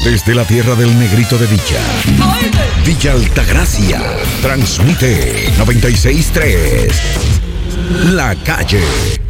Desde la tierra del Negrito de Villa, Villa Altagracia, transmite 96.3. La Calle.